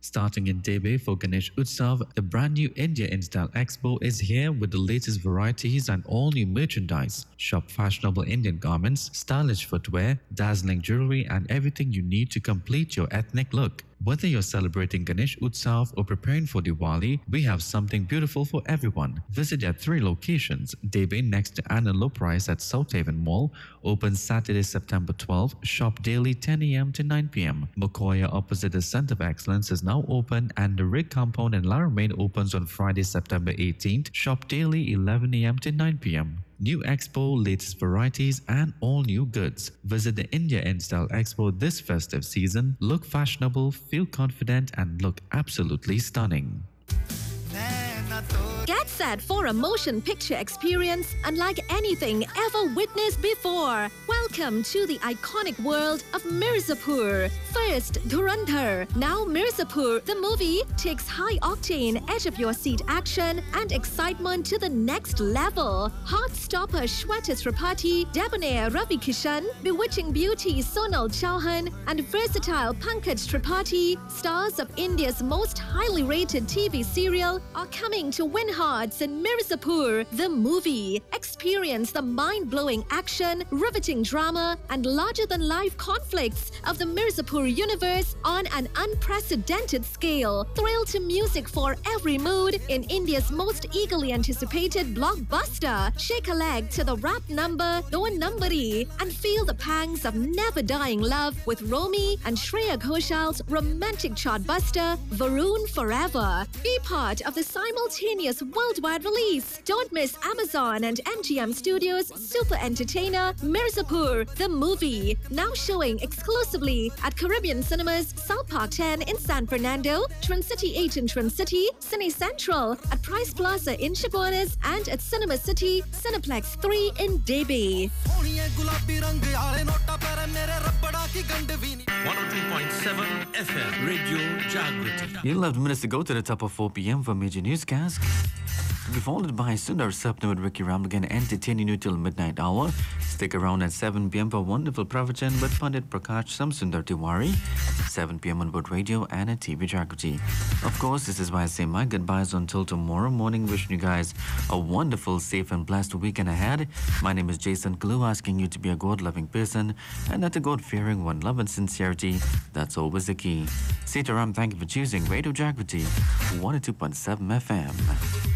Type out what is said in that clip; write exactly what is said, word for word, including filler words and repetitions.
Starting in Debe for Ganesh Utsav, the brand new India InStyle Expo is here with the latest varieties and all new merchandise. Shop fashionable Indian garments, stylish footwear, dazzling jewelry, and everything you need to complete your ethnic look. Whether you're celebrating Ganesh Utsav or preparing for Diwali, we have something beautiful for everyone. Visit at three locations: Debe next to Anna Low Price at South Haven Mall, open Saturday, September twelfth, shop daily ten a m to nine p m Mokoya opposite the Center of Excellence is now open, and the Rig Compound in Laramade opens on Friday, September eighteenth, shop daily eleven a m to nine p m New expo, latest varieties, and all new goods. Visit the India InStyle Expo this festive season. Look fashionable, feel confident, and look absolutely stunning. Get set for a motion picture experience unlike anything ever witnessed before. Welcome to the iconic world of Mirzapur. First, Dhurandhar. Now Mirzapur, the movie, takes high-octane, edge-of-your-seat action and excitement to the next level. Heartstopper Shweta Tripathi, debonair Ravi Kishan, bewitching beauty Sonal Chauhan, and versatile Pankaj Tripathi, stars of India's most highly rated T V serial, are coming to win hearts in Mirzapur, the movie. Experience the mind-blowing action, riveting drama, and larger-than-life conflicts of the Mirzapur universe on an unprecedented scale. Thrill to music for every mood in India's most eagerly anticipated blockbuster. Shake a leg to the rap number Do Numbari and feel the pangs of never-dying love with Romy and Shreya Ghoshal's romantic chartbuster Varun Forever. Be part of the simultaneous worldwide release. Don't miss Amazon and M G M Studios' super entertainer Mirzapur, the movie. Now showing exclusively at Caribbean Cinemas, South Park ten in San Fernando, Trincity eight in Trincity, Cine Central, at Price Plaza in Chaguanas, and at Cinema City, Cineplex three in Debe. one oh two point seven F M Radio Jagriti. eleven minutes to go to the top of four p m for major newscast. To be followed by Sundar Sapna with Ricky Ram again, entertaining you till midnight hour. Stick around at seven p m for Wonderful Pravachan with Pandit Prakash Samsundar Tiwari. seven p m on board radio and at T V Jagriti. Of course, this is why I say my goodbyes until tomorrow morning. Wishing you guys a wonderful, safe and blessed weekend ahead. My name is Jason Kalu, asking you to be a God-loving person and not a God-fearing one. Love and sincerity, that's always the key. Sitaram, thank you for choosing Radio Jagriti one oh two point seven F M.